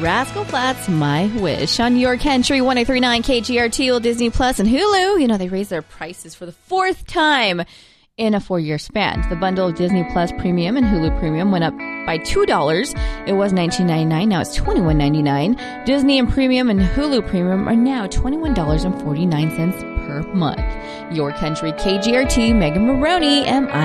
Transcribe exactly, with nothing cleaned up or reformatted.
Rascal Flatts, My Wish. On Your Country, one oh three point nine K G R T, Disney Plus, and Hulu. You know, they raised their prices for the fourth time in a four-year span. The bundle of Disney Plus Premium and Hulu Premium went up by two dollars. It was nineteen ninety-nine dollars. Now it's twenty-one ninety-nine. Disney and Premium and Hulu Premium are now twenty-one dollars and forty-nine cents per month. Your Country, K G R T, Megan Maroney, M I